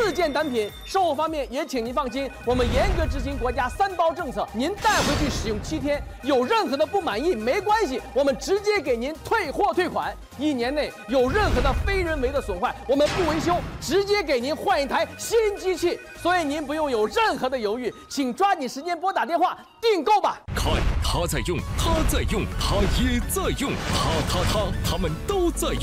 4件单品。售后方面也请您放心，我们严格执行国家3包政策，您带回去使用7天，有任何的不满意没关系，我们直接给您退货退款。1年内有任何的非人为的损坏，我们不维修，直接给您换一台新机器。所以您不用有任何的犹豫，请抓紧时间拨打电话订购吧。 看他在用，他在用，他也在用，他们都在用。